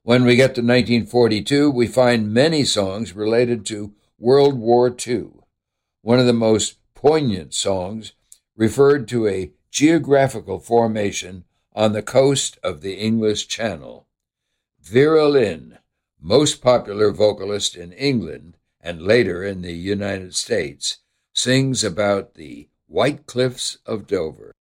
When we get to 1942, we find many songs related to World War II. One of the most poignant songs referred to a geographical formation on the coast of the English Channel. Vera Lynn, most popular vocalist in England and later in the United States, sings about the White Cliffs of Dover.